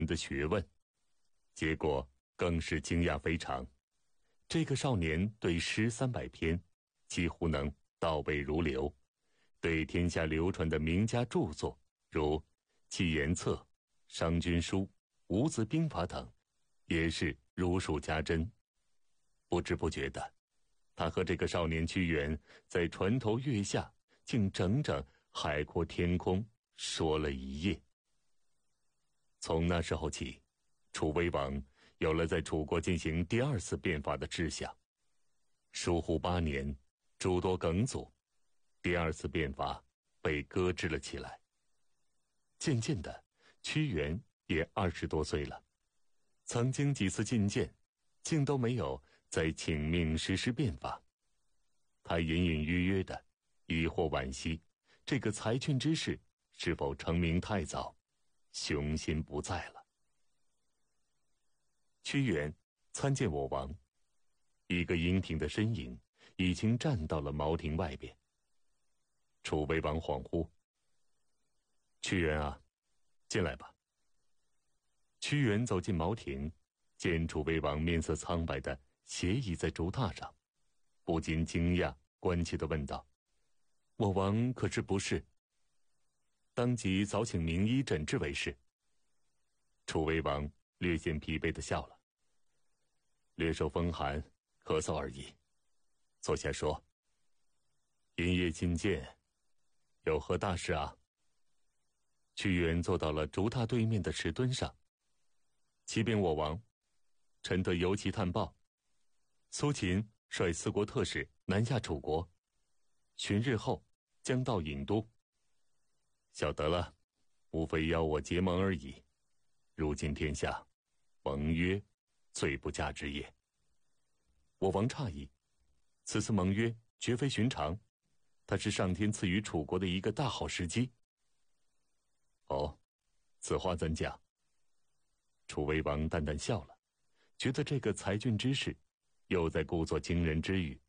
人的学问，结果更是惊讶非常。这个少年对诗300篇几乎能倒背如流，对天下流传的名家著作如《纪言策》《商君书》《无字兵法》等也是如数家珍。不知不觉的，他和这个少年屈原在船头月下竟整整海阔天空说了一夜。从那时候起，楚威王有了在楚国进行第2次变法的志向。疏忽8年，诸多梗阻，第2次变法被搁置了起来。渐渐的，屈原也20多岁了，曾经几次觐见，竟都没有再请命实施变法。他隐隐约约的疑惑惋惜，这个才俊之士是否成名太早，雄心不在了。屈原参见我王，一个英挺的身影已经站到了茅亭外边。楚威王恍惚：“屈原啊，进来吧。”屈原走进茅亭，见楚威王面色苍白的斜倚在竹榻上，不禁惊讶关切地问道：“我王可知不是？”当即早请名医诊治为是。楚威王略显疲惫地笑了：“略受风寒，咳嗽而已。坐下说。今夜觐见，有何大事啊？”屈原坐到了竹榻对面的石墩上。启禀我王，臣得由其探报，苏秦率4国特使南下楚国，旬日后将到郢都。晓得了，无非邀我结盟而已。如今天下，盟约最不嫁之也。我王诧异，此次盟约绝非寻常，它是上天赐予楚国的一个大好时机。哦，此话怎讲？楚威王淡淡笑了，觉得这个才俊之士又在故作惊人之语。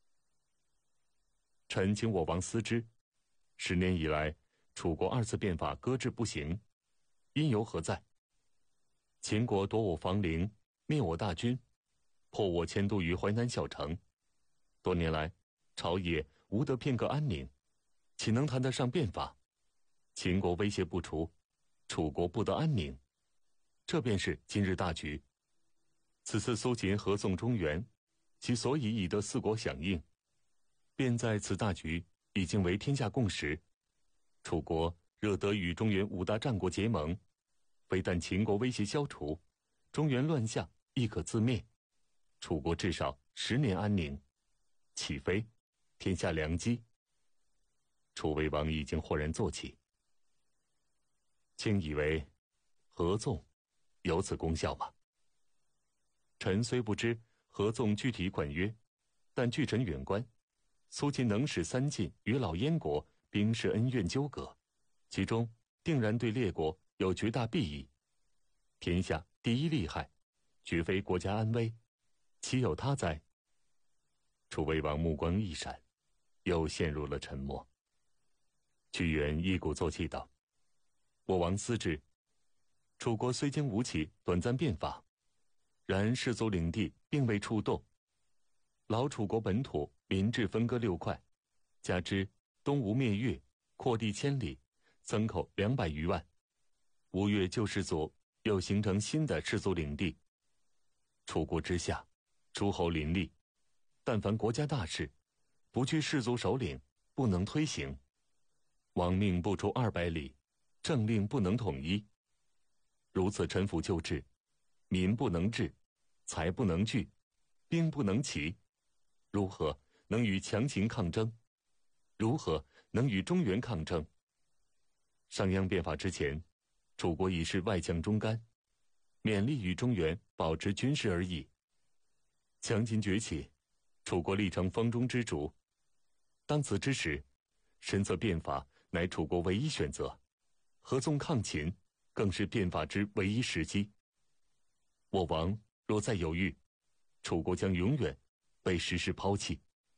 臣请我王思之，10年以来，楚国2次变法搁置不行，因由何在？秦国夺我房陵，灭我大军，迫我迁都于淮南小城，多年来，朝野无得片刻安宁，岂能谈得上变法？秦国威胁不除，楚国不得安宁，这便是今日大局。此次苏秦合纵中原，其所以已得4国响应，便在此大局已经为天下共识。楚国若得与中原5大战国结盟，非但秦国威胁消除，中原乱象亦可自灭，楚国至少10年安宁，岂非天下良机？楚威王已经豁然坐起。卿以为合纵有此功效吗？臣虽不知合纵具体款约，但据臣远观，苏秦能使3晋与老燕国兵事恩怨纠葛，其中定然对列国有绝大裨益。天下第一利害，绝非国家安危，岂有他哉？楚威王目光一闪，又陷入了沉默。屈原一鼓作气道：“我王思之，楚国虽经吴起短暂变法，然士族领地并未触动。老楚国本土民质分割6块，加之东吴灭越，扩地1000里，增口200余万，吴越旧氏族又形成新的氏族领地。楚国之下，诸侯林立，但凡国家大事，不据氏族首领，不能推行。王命不出200里，政令不能统一。如此臣服旧制，民不能治，财不能聚，兵不能齐，如何能与强秦抗争？如何能与中原抗争？商鞅变法之前，楚国已是外强中干，勉力与中原保持军事而已。强秦崛起，楚国立成风中之烛。当此之时，深策变法乃楚国唯一选择，合纵抗秦更是变法之唯一时机。我王若再犹豫，楚国将永远被时势抛弃。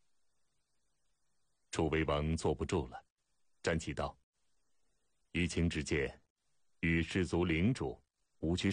楚威王坐不住了，站起道：“依卿之见，与士族领主武举